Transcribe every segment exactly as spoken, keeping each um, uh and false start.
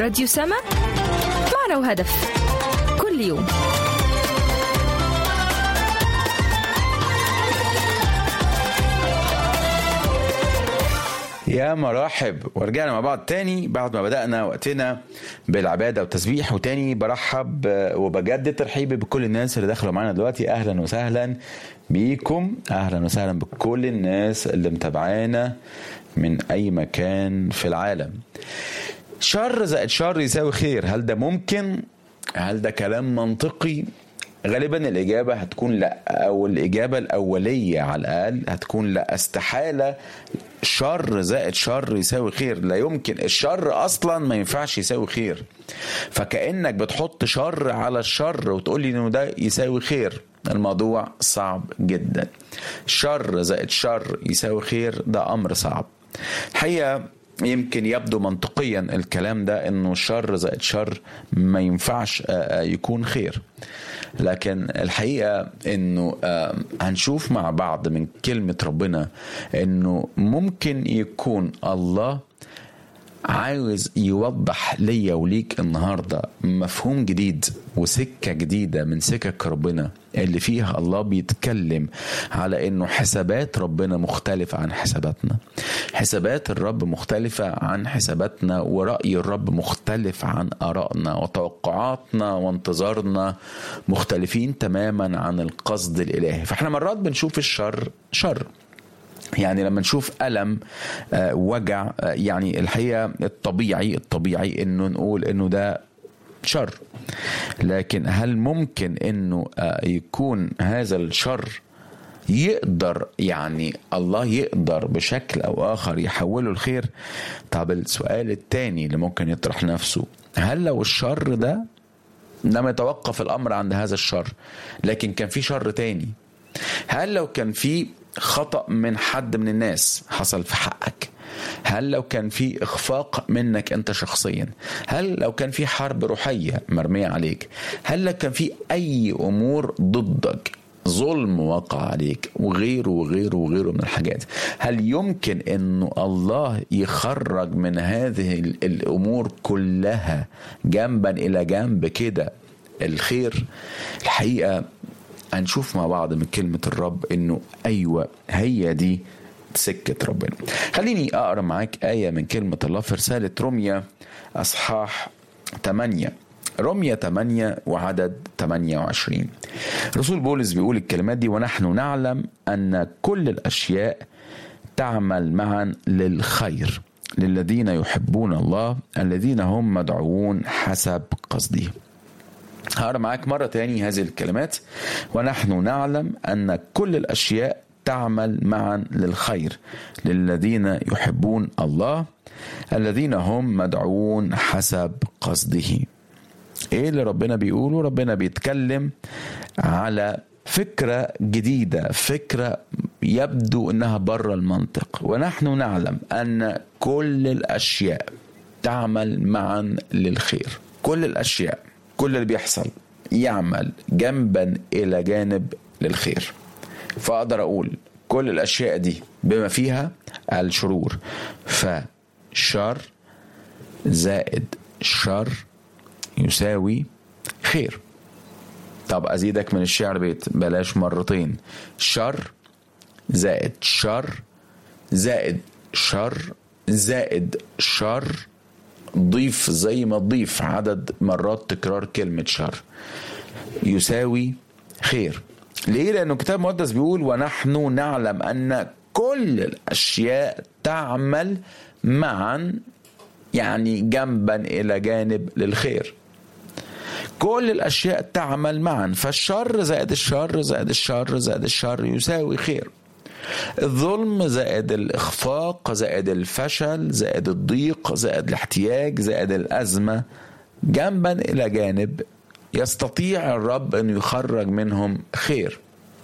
راديو سما، معنى وهدف، كل يوم. يا مرحب، ورجعنا مع بعض تاني بعد ما بدأنا وقتنا بالعبادة والتسبيح. وتاني برحب وبجدد ترحيبي بكل الناس اللي دخلوا معنا دلوقتي. أهلا وسهلا بيكم، أهلا وسهلا بكل الناس اللي متابعانا من أي مكان في العالم. شر زائد شر يساوي خير، هل ده ممكن؟ هل ده كلام منطقي؟ غالبا الإجابة هتكون لا، أو الإجابة الأولية على الأقل هتكون لا. استحالة شر زائد شر يساوي خير، لا يمكن. الشر أصلا ما ينفعش يساوي خير، فكأنك بتحط شر على الشر وتقولي إنه ده يساوي خير. الموضوع صعب جدا. شر زائد شر يساوي خير، ده أمر صعب الحقيقة. يمكن يبدو منطقيا الكلام ده، انه شر زائد شر ما ينفعش يكون خير، لكن الحقيقة انه هنشوف مع بعض من كلمة ربنا انه ممكن يكون الله عاوز يوضح ليا وليك النهاردة مفهوم جديد وسكة جديدة من سكك ربنا، اللي فيها الله بيتكلم على انه حسابات ربنا مختلفة عن حساباتنا، حسابات الرب مختلفة عن حساباتنا، ورأي الرب مختلف عن آرائنا، وتوقعاتنا وانتظارنا مختلفين تماما عن القصد الإلهي. فاحنا مرات بنشوف الشر شر، يعني لما نشوف ألم آه وجع آه يعني الحقيقة الطبيعي الطبيعي انه نقول انه ده شر، لكن هل ممكن انه آه يكون هذا الشر يقدر يعني الله يقدر بشكل او اخر يحوله الخير؟ طب السؤال التاني اللي ممكن يطرح نفسه، هل لو الشر ده لم يتوقف الامر عند هذا الشر، لكن كان في شر تاني؟ هل لو كان في خطأ من حد من الناس حصل في حقك؟ هل لو كان في إخفاق منك أنت شخصيا؟ هل لو كان في حرب روحية مرمية عليك؟ هل لو كان في أي أمور ضدك، ظلم وقع عليك وغيره وغيره وغيره من الحاجات؟ هل يمكن أنه الله يخرج من هذه الأمور كلها جنبا إلى جنب كده الخير؟ الحقيقة هنشوف مع بعض من كلمة الرب انه ايوه هي دي سكة ربنا. خليني اقرأ معاك آية من كلمة الله في رسالة روميا اصحاح ثمانية، روميا ثمانية وعدد ثمانية وعشرين. رسول بولس بيقول الكلمات دي: ونحن نعلم ان كل الاشياء تعمل معا للخير للذين يحبون الله الذين هم مدعوون حسب قصده. هقرأ معاك مرة تاني هذه الكلمات: ونحن نعلم أن كل الأشياء تعمل معا للخير للذين يحبون الله الذين هم مدعوون حسب قصده. ايه اللي ربنا بيقوله؟ ربنا بيتكلم على فكرة جديدة، فكرة يبدو انها بره المنطق. ونحن نعلم أن كل الأشياء تعمل معا للخير. كل الأشياء، كل اللي بيحصل يعمل جنبا إلى جانب للخير. فأقدر أقول كل الأشياء دي بما فيها الشرور، فشر زائد شر يساوي خير. طب أزيدك من الشعر بيت، بلاش مرتين. شر زائد شر زائد شر زائد شر، ضيف زي ما تضيف عدد مرات تكرار كلمة شر، يساوي خير. ليه؟ لأنه الكتاب المقدس بيقول ونحن نعلم أن كل الأشياء تعمل معا، يعني جنبا إلى جانب للخير. كل الأشياء تعمل معا، فالشر زائد الشر زائد الشر زائد الشر يساوي خير. الظلم زائد الإخفاق زائد الفشل زائد الضيق زائد الاحتياج زائد الأزمة، جنبا إلى جانب يستطيع الرب أن يخرج منهم خير.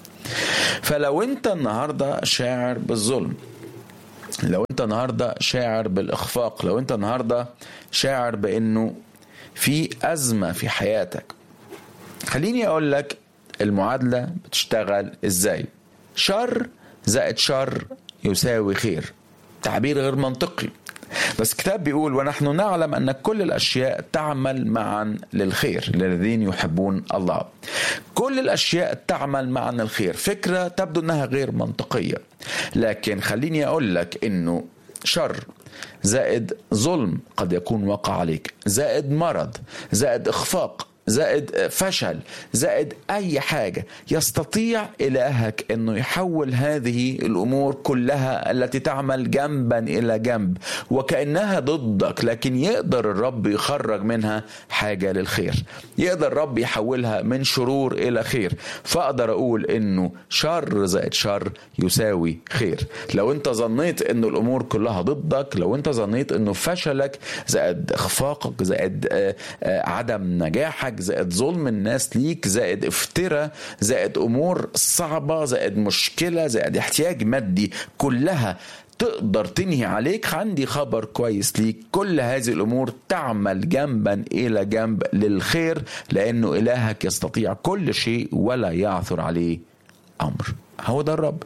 فلو أنت النهاردة شاعر بالظلم، لو أنت النهاردة شاعر بالإخفاق، لو أنت النهاردة شاعر بأنه في أزمة في حياتك، خليني أقول لك المعادلة بتشتغل إزاي. شر زائد شر يساوي خير. تعبير غير منطقي، بس الكتاب بيقول ونحن نعلم أن كل الأشياء تعمل معا للخير للذين يحبون الله. كل الأشياء تعمل معا للخير. فكرة تبدو أنها غير منطقية، لكن خليني أقول لك أنه شر زائد ظلم قد يكون وقع عليك، زائد مرض، زائد إخفاق، زائد فشل، زائد أي حاجة، يستطيع إلهك أنه يحول هذه الأمور كلها التي تعمل جنبا إلى جنب وكأنها ضدك، لكن يقدر الرب يخرج منها حاجة للخير. يقدر الرب يحولها من شرور إلى خير. فأقدر أقول أنه شر زائد شر يساوي خير. لو أنت ظنيت أنه الأمور كلها ضدك، لو أنت ظنيت أنه فشلك زائد إخفاقك، زائد عدم نجاحك، زائد ظلم الناس ليك، زائد افتراء، زائد أمور صعبة، زائد مشكلة، زائد احتياج مادي، كلها تقدر تنهي عليك، عندي خبر كويس ليك. كل هذه الأمور تعمل جنبا إلى جنب للخير، لأنه إلهك يستطيع كل شيء ولا يعثر عليه أمر. هو ده الرب،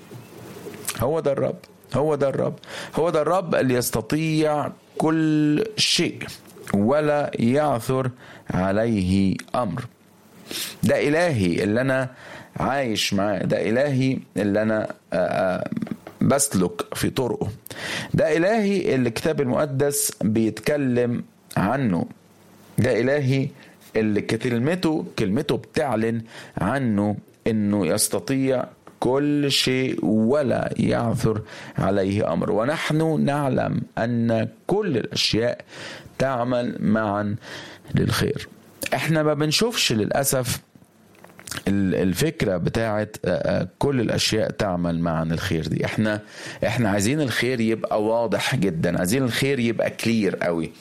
هو ده الرب، هو ده الرب، هو ده الرب اللي يستطيع كل شيء ولا يعثر عليه أمر. ده إلهي اللي أنا عايش معاه، ده إلهي اللي أنا بسلك في طرقه، ده إلهي اللي الكتاب المقدس بيتكلم عنه، ده إلهي اللي كلمته كلمته بتعلن عنه إنه يستطيع كل شيء ولا يعثر عليه أمر. ونحن نعلم أن كل الأشياء تعمل معا للخير. احنا ما بنشوفش للأسف الفكرة بتاعت كل الأشياء تعمل معا للخير دي. احنا احنا عايزين الخير يبقى واضح جدا، عايزين الخير يبقى كلير قوي،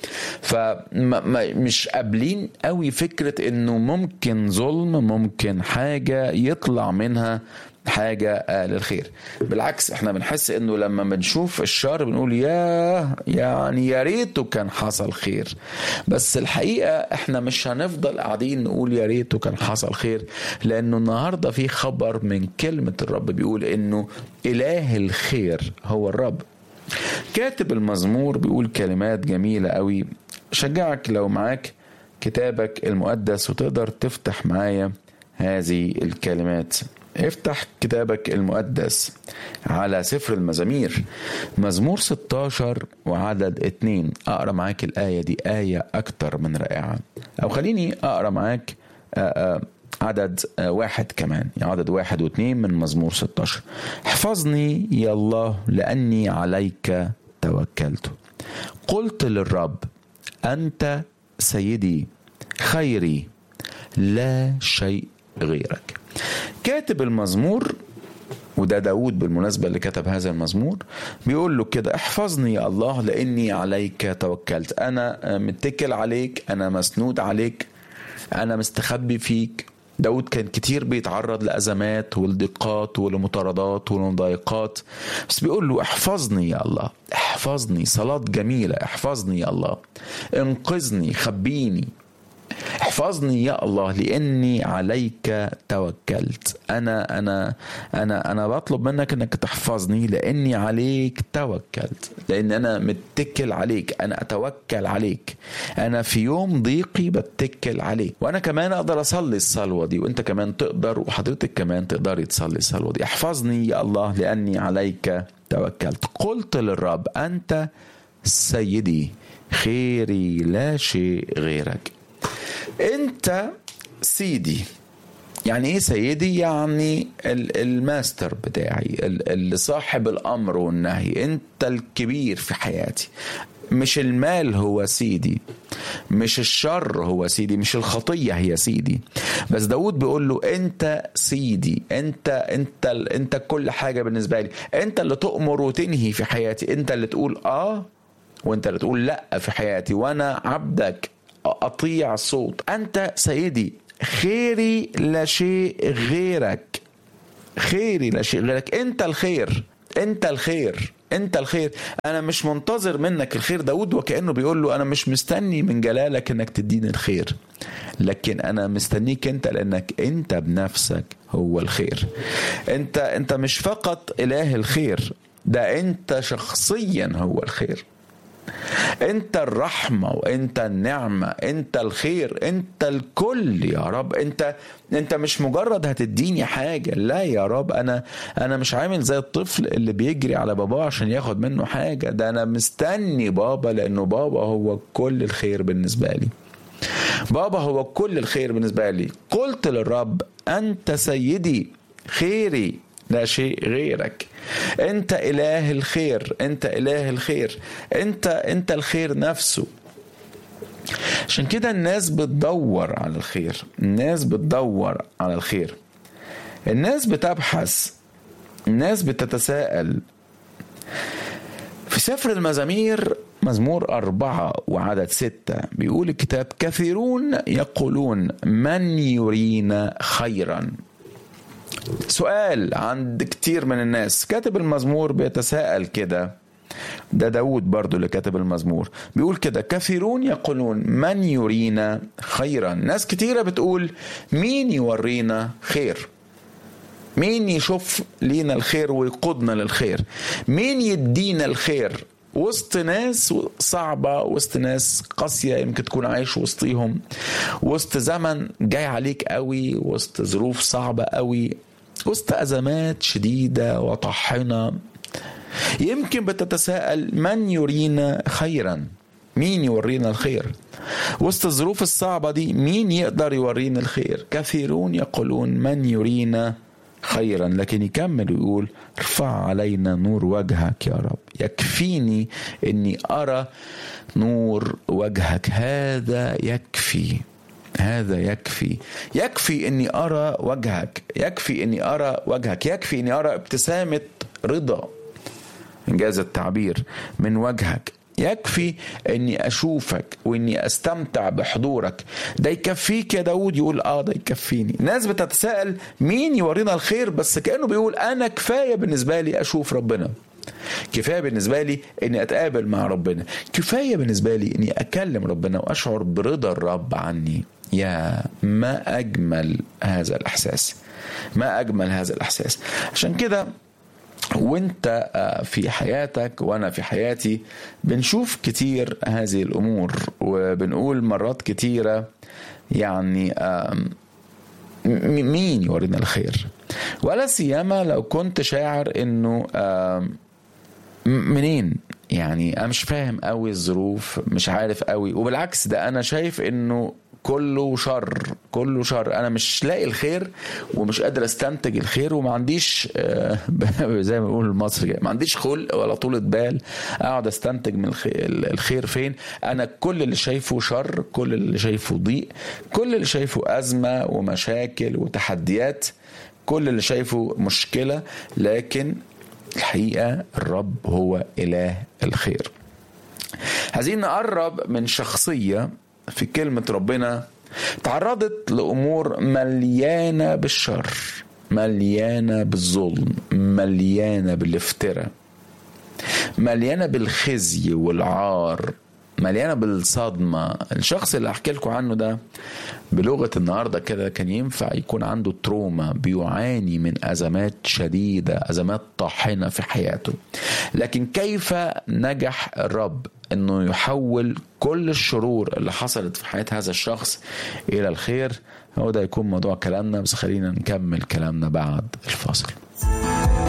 فمش قابلين قوي فكرة انه ممكن ظلم، ممكن حاجة يطلع منها حاجة للخير. بالعكس احنا بنحس انه لما بنشوف الشر بنقول يا يعني يا ريته كان حصل خير. بس الحقيقة احنا مش هنفضل قاعدين نقول يا ريته كان حصل خير، لانه النهاردة في خبر من كلمة الرب بيقول انه اله الخير هو الرب. كاتب المزمور بيقول كلمات جميلة قوي. شجعك لو معاك كتابك المقدس وتقدر تفتح معايا هذه الكلمات. افتح كتابك المقدس على سفر المزامير مزمور ستة عشر وعدد اتنين. اقرأ معاك الآية دي، آية اكتر من رائعة. او خليني اقرأ معاك عدد واحد كمان، يعني عدد واحد واثنين من مزمور ستة عشر. احفظني يا الله لأني عليك توكلت، قلت للرب أنت سيدي خيري لا شيء غيرك. كاتب المزمور، وده داود بالمناسبة اللي كتب هذا المزمور، بيقول له كده احفظني يا الله لأني عليك توكلت. أنا متكل عليك، أنا مسنود عليك، أنا مستخبي فيك. داود كان كتير بيتعرض لأزمات والضيقات ولمطاردات ولمضايقات، بس بيقول له احفظني يا الله، احفظني. صلاة جميلة، احفظني يا الله، انقذني، خبيني، احفظني يا الله لأني عليك توكلت. أنا أنا أنا أنا بطلب منك إنك تحفظني لأني عليك توكلت، لأن أنا متكل عليك، أنا أتوكل عليك، أنا في يوم ضيقي بتكل عليك. وأنا كمان أقدر أصلي الصلوة دي، وأنت كمان تقدر، وحضرتك كمان تقدري تصلي الصلوة دي. احفظني يا الله لأني عليك توكلت، قلت للرب أنت سيدي خيري لا شيء غيرك. انت سيدي. يعني ايه سيدي؟ يعني الماستر بتاعي، اللي صاحب الامر والنهي، انت الكبير في حياتي. مش المال هو سيدي، مش الشر هو سيدي، مش الخطية هي سيدي. بس داود بيقول له انت سيدي، انت انت انت كل حاجة بالنسبة لي، انت اللي تؤمر وتنهي في حياتي، انت اللي تقول اه وانت اللي تقول لا في حياتي، وانا عبدك أطيع صوت. أنت سيدي خيري لا شيء غيرك، خيري لا شيء غيرك. أنت الخير، أنت الخير، أنت الخير. أنا مش منتظر منك الخير. داود وكأنه بيقول له أنا مش مستني من جلالك أنك تديني الخير، لكن أنا مستنيك أنت، لأنك أنت بنفسك هو الخير. أنت أنت مش فقط إله الخير، ده أنت شخصيا هو الخير. انت الرحمة وانت النعمة، انت الخير، انت الكل يا رب. انت انت مش مجرد هتديني حاجة، لا يا رب، انا انا مش عامل زي الطفل اللي بيجري على باباه عشان ياخد منه حاجة. ده انا مستني بابا، لانه بابا هو كل الخير بالنسبة لي. بابا هو كل الخير بالنسبة لي. قلت للرب انت سيدي، خيري لا شيء غيرك. انت اله الخير، انت اله الخير، انت انت الخير نفسه. عشان كده الناس بتدور على الخير، الناس بتدور على الخير، الناس بتبحث، الناس بتتساءل. في سفر المزامير مزمور أربعة وعدد ستة بيقول الكتاب: كثيرون يقولون من يرينا خيرا. سؤال عند كتير من الناس. كاتب المزمور بيتساءل كده، ده داود برضو اللي كاتب المزمور، بيقول كده: كثيرون يقولون من يرينا خيرا. ناس كتيرة بتقول مين يورينا خير، مين يشوف لينا الخير ويقودنا للخير، مين يدينا الخير وسط ناس صعبة، وسط ناس قاسية يمكن تكون عايش وسطيهم، وسط زمن جاي عليك قوي، وسط ظروف صعبة قوي، وسط أزمات شديدة وطحنة. يمكن بتتساءل من يرينا خيرا، مين يورينا الخير وسط الظروف الصعبة دي؟ مين يقدر يورينا الخير؟ كثيرون يقولون من يرينا خيرا. لكن يكمل ويقول: ارفع علينا نور وجهك يا رب. يكفيني اني ارى نور وجهك، هذا يكفي، هذا يكفي. يكفي اني ارى وجهك، يكفي اني ارى وجهك، يكفي اني ارى ابتسامة رضا انجاز التعبير من وجهك، يكفي اني اشوفك واني استمتع بحضورك. ده يكفيك يا داود؟ يقول اه ده يكفيني. ناس بتتساءل مين يورينا الخير، بس كأنه بيقول انا كفاية بالنسبة لي اشوف ربنا، كفاية بالنسبة لي اني اتقابل مع ربنا، كفاية بالنسبة لي اني اكلم ربنا واشعر برضا الرب عني. يا ما اجمل هذا الاحساس، ما اجمل هذا الاحساس. عشان كده وانت في حياتك وانا في حياتي بنشوف كتير هذه الامور، وبنقول مرات كتيرة يعني مين يورينا الخير، ولا سيما لو كنت شاعر انه منين، يعني انا مش فاهم قوي الظروف، مش عارف قوي، وبالعكس ده انا شايف انه كله شر، كله شر، انا مش لاقي الخير ومش قادر استنتج الخير، وما عنديش زي ما بنقول المصري ما عنديش خلق ولا طولة بال اقعد استنتج من الخير فين. انا كل اللي شايفه شر، كل اللي شايفه ضيق، كل اللي شايفه ازمة ومشاكل وتحديات، كل اللي شايفه مشكلة. لكن الحقيقة الرب هو إله الخير. عايزين نقرب من شخصية في كلمة ربنا تعرضت لأمور مليانة بالشر، مليانة بالظلم، مليانة بالافتراء، مليانة بالخزي والعار، مليانة بالصدمة. الشخص اللي أحكي لكم عنه ده بلغة النهاردة كده كان ينفع يكون عنده تروما، بيعاني من أزمات شديدة، أزمات طاحنة في حياته. لكن كيف نجح الرب أنه يحول كل الشرور اللي حصلت في حياة هذا الشخص إلى الخير؟ هو ده يكون موضوع كلامنا، بس خلينا نكمل كلامنا بعد الفاصل.